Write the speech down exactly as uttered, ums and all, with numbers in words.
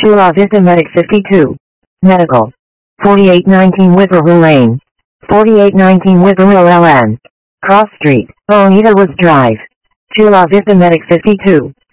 Chula Vista Medic fifty-two. Medical. forty-eight nineteen Whippoorwill Lane. forty-eight nineteen Whippoorwill L N. Cross Street, Bonita Woods Drive. Chula Vista Medic fifty-two.